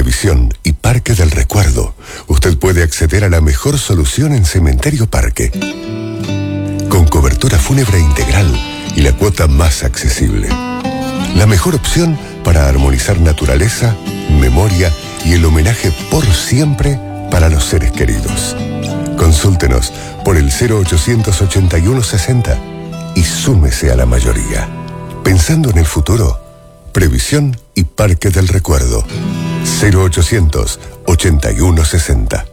Previsión y Parque del Recuerdo, usted puede acceder a la mejor solución en Cementerio Parque. Con cobertura fúnebre integral y la cuota más accesible. La mejor opción para armonizar naturaleza, memoria y el homenaje por siempre para los seres queridos. Consúltenos por el 088160 y súmese a la mayoría. Pensando en el futuro, Previsión y Parque del Recuerdo. 0800 8160.